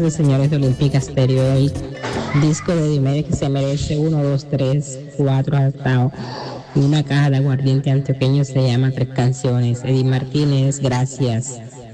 tardes, señores de Olímpica Stereo. El disco de Diomedes que se merece 1, 2, 3, 4 hasta una caja de aguardiente antioqueño se llama Tres Canciones. Eddie Martínez, gracias.